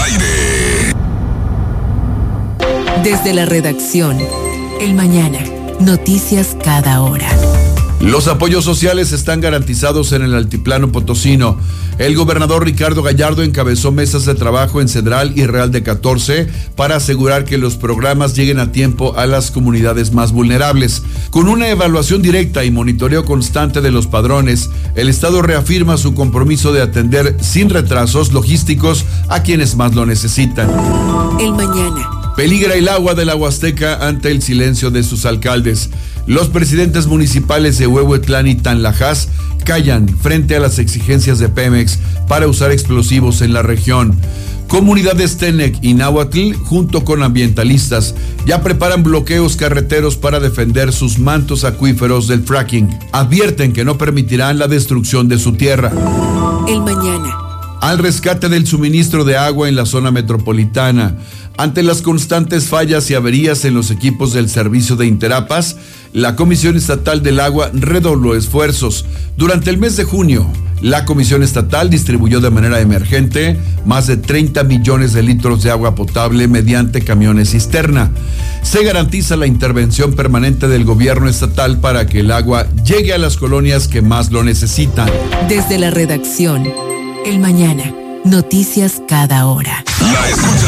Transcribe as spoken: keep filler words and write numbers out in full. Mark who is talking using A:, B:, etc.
A: aire.
B: Desde la redacción, El Mañana, noticias cada hora.
C: Los apoyos sociales están garantizados en el altiplano potosino. El gobernador Ricardo Gallardo encabezó mesas de trabajo en Cedral y Real de catorce para asegurar que los programas lleguen a tiempo a las comunidades más vulnerables. Con una evaluación directa y monitoreo constante de los padrones, el Estado reafirma su compromiso de atender sin retrasos logísticos a quienes más lo necesitan.
B: El Mañana.
C: Peligra el agua de la Huasteca ante el silencio de sus alcaldes. Los presidentes municipales de Huehuetlán y Tanlajas callan frente a las exigencias de Pemex para usar explosivos en la región. Comunidades Tenec y Náhuatl, junto con ambientalistas, ya preparan bloqueos carreteros para defender sus mantos acuíferos del fracking. Advierten que no permitirán la destrucción de su tierra.
B: El Mañana.
C: Al rescate del suministro de agua en la zona metropolitana. Ante las constantes fallas y averías en los equipos del servicio de Interapas, la Comisión Estatal del Agua redobló esfuerzos. Durante el mes de junio, la Comisión Estatal distribuyó de manera emergente más de treinta millones de litros de agua potable mediante camiones cisterna. Se garantiza la intervención permanente del gobierno estatal para que el agua llegue a las colonias que más lo necesitan.
B: Desde la redacción, El Mañana, noticias cada hora.
A: La escucha